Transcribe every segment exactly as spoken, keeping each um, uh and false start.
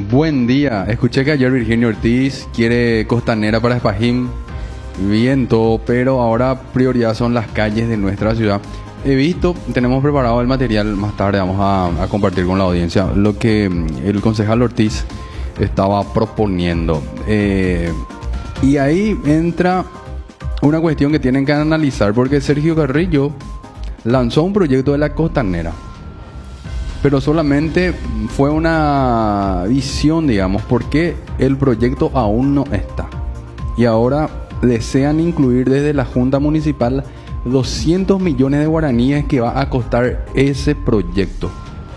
Buen día. Escuché que ayer Virginia Ortiz quiere costanera para Espajín. Bien todo, pero ahora prioridad son las calles de nuestra ciudad. He visto, tenemos preparado el material, más tarde vamos a, a compartir con la audiencia lo que el concejal Ortiz estaba proponiendo. Eh, y ahí entra una cuestión que tienen que analizar, porque Sergio Carrillo lanzó un proyecto de la costanera, pero solamente fue una visión, digamos, porque el proyecto aún no está. Y ahora desean incluir desde la Junta Municipal doscientos millones de guaraníes que va a costar ese proyecto.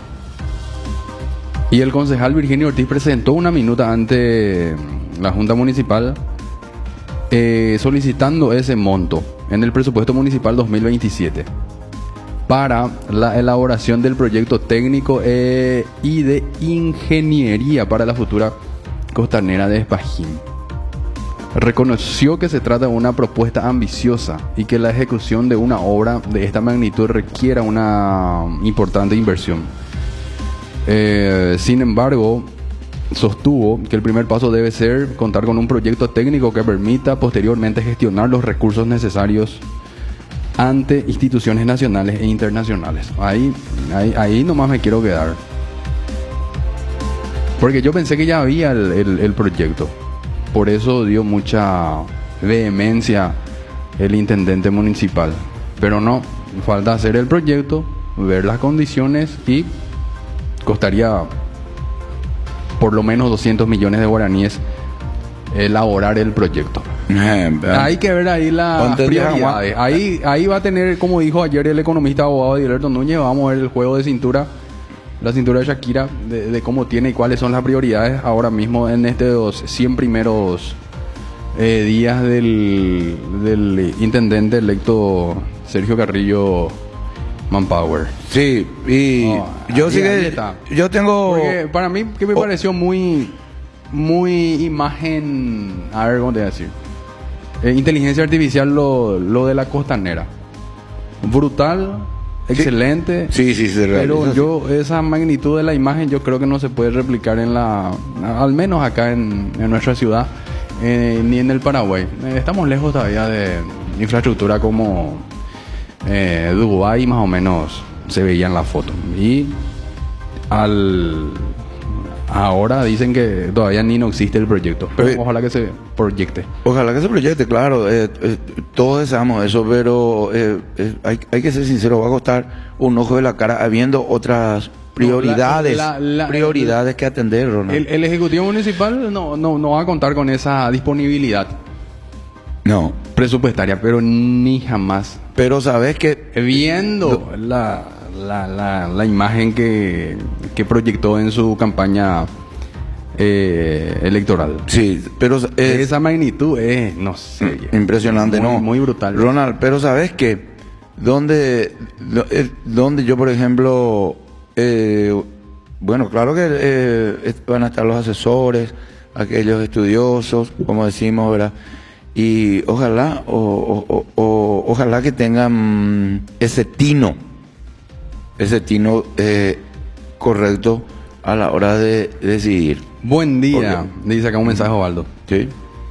Y el concejal Virginia Ortiz presentó una minuta ante la Junta Municipal eh, solicitando ese monto en el presupuesto municipal dos mil veintisiete para la elaboración del proyecto técnico eh, y de ingeniería para la futura costanera de Espajín. Reconoció que se trata de una propuesta ambiciosa y que la ejecución de una obra de esta magnitud requiera una importante inversión. Eh, sin embargo, sostuvo que el primer paso debe ser contar con un proyecto técnico que permita posteriormente gestionar los recursos necesarios ante instituciones nacionales e internacionales. Ahí, ahí, ahí nomás me quiero quedar, porque yo pensé que ya había el, el, el proyecto. Por eso dio mucha vehemencia el intendente municipal. Pero no, falta hacer el proyecto, ver las condiciones y costaría por lo menos doscientos millones de guaraníes elaborar el proyecto. Eh, Hay que ver ahí las prioridades. Ahí, ahí va a tener, como dijo ayer el economista abogado Dilerto Núñez, vamos a ver el juego de cintura, la cintura de Shakira, de, de cómo tiene y cuáles son las prioridades ahora mismo en estos cien primeros eh, días del, del intendente electo Sergio Carrillo Manpower. Sí, y oh, yo sí que yo tengo... Porque para mí que me oh. pareció muy, muy imagen, a ver cómo te voy a decir, eh, inteligencia artificial lo, lo de la costanera. Brutal. Excelente, sí, sí, sí, se pero yo esa magnitud de la imagen yo creo que no se puede replicar en la, al menos acá en, en nuestra ciudad, eh, ni en el Paraguay. Eh, estamos lejos todavía de infraestructura como eh, Dubái, más o menos se veía en la foto. Y al ahora dicen que todavía ni no existe el proyecto, pero eh, ojalá que se proyecte. Ojalá que se proyecte, claro. Eh, eh, todos deseamos eso, pero eh, eh, hay, hay que ser sincero, va a costar un ojo de la cara, habiendo otras prioridades, la, la, la, prioridades que atender, Ronald. El, el Ejecutivo Municipal no, no, no va a contar con esa disponibilidad. No. Presupuestaria, pero ni jamás. Pero sabes que viendo do, la... La, la, la imagen que, que proyectó en su campaña eh, electoral. Sí, pero eh, esa magnitud es, no sé, impresionante, muy, no, muy brutal. Ronald, pero sabes que donde, donde yo, por ejemplo, eh, bueno, claro que eh, van a estar los asesores, aquellos estudiosos, como decimos, ¿verdad? Y ojalá, o, o, o, ojalá que tengan ese tino. ese tino eh, correcto a la hora de decidir. Buen día, porque, dice acá un mensaje Osvaldo. Sí.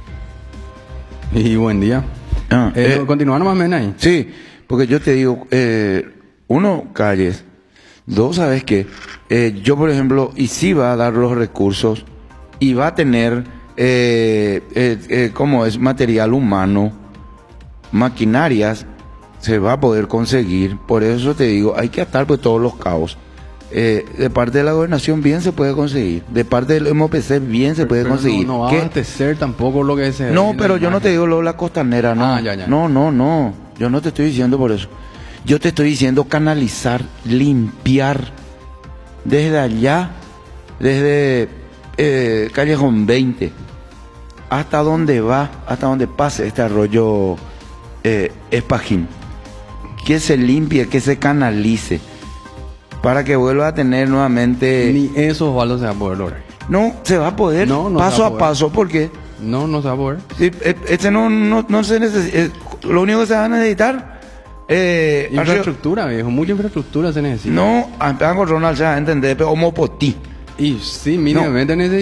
Y buen día. Ah, eh, eh, Continúa nomás, men, ahí. Sí, porque yo te digo, eh, uno, calles. Dos, ¿sabes qué? Eh, yo, por ejemplo, y sí va a dar los recursos y va a tener, eh, eh, eh, ¿cómo es? Material humano, maquinarias, se va a poder conseguir. Por eso te digo, hay que atar pues todos los cabos. Eh, de parte de la gobernación bien se puede conseguir, de parte del M O P C bien se pero, puede pero conseguir. No, no va a abastecer tampoco lo que se... No, pero yo no te digo lo de la costanera, no. Ah, ya, ya. No, no, no. Yo no te estoy diciendo por eso. Yo te estoy diciendo canalizar, limpiar desde allá, desde eh, Callejón veinte, hasta donde va, hasta donde pase este arroyo eh, Espajín. Que se limpie, que se canalice, para que vuelva a tener nuevamente... Ni eso, Osvaldo, se va a poder lograr. No, se va a poder, no, no paso a, a paso, ¿por qué? No, no se va a poder. Este no, no, no se necesita, lo único que se va a necesitar Eh, infraestructura, viejo, mucha infraestructura se necesita. No, con Ronald se va a entender, pero como por ti. Y sí, mínimamente no. necesita.